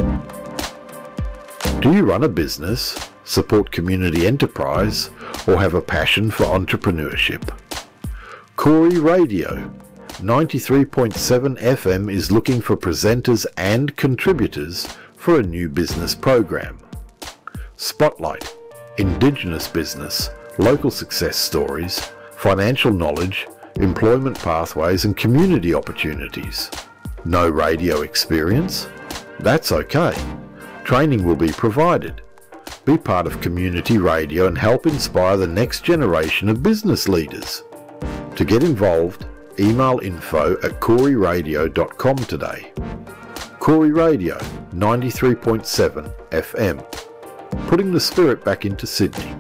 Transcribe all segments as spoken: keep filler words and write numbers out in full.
Do you run a business, support community enterprise, or have a passion for entrepreneurship? Koori Radio ninety-three point seven F M is looking for presenters and contributors for a new business program. Spotlight, Indigenous business, local success stories, financial knowledge, employment pathways and community opportunities. No radio experience? That's okay. Training will be provided. Be part of community radio and help inspire the next generation of business leaders. To get involved, email info at koori radio dot com today. Koori Radio ninety-three point seven F M. Putting the spirit back into Sydney.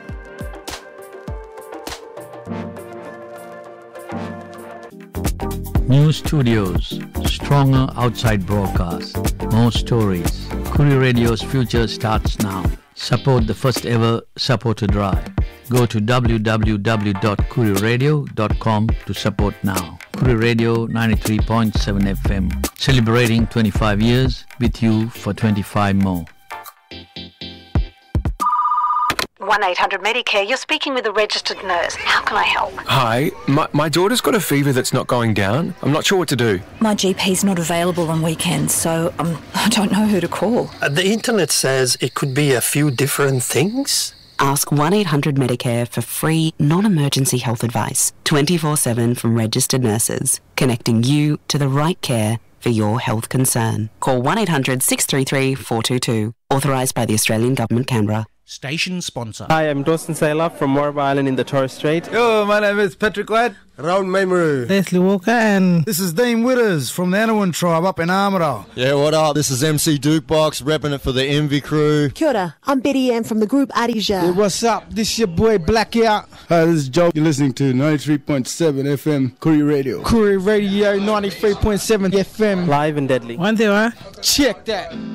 New studios, stronger outside broadcast, more stories. Koori Radio's future starts now. Support the first ever supporter drive. Go to w w w dot koori radio dot com to support now. Koori Radio ninety-three point seven F M, celebrating twenty-five years with you for twenty-five more. one eight hundred Medicare, you're speaking with a registered nurse. How can I help? Hi, my, my daughter's got a fever that's not going down. I'm not sure what to do. My G P's not available on weekends, so um, I don't know who to call. Uh, the internet says it could be a few different things. Ask one eight hundred Medicare for free, non-emergency health advice, twenty-four seven from registered nurses, connecting you to the right care for your health concern. Call one eight hundred six three three four two two, authorised by the Australian Government, Canberra. Station sponsor. Hi, I'm Dawson Saylor from Morba Island in the Torres Strait. Yo, my name is Patrick Ladd. Raul Mamoru. Leslie Walker, and this is Dean Witters from the Anawan tribe up in Armidale. Yeah, what up? This is M C Dukebox, repping it for the Envy crew. Kia ora, I'm Betty Ann from the group Adija. Hey, what's up? This is your boy Blackout. Hi, this is Joe. You're listening to ninety-three point seven F M Koori Radio. Koori Radio ninety-three point seven F M. Live and deadly. One thing, huh? Check that.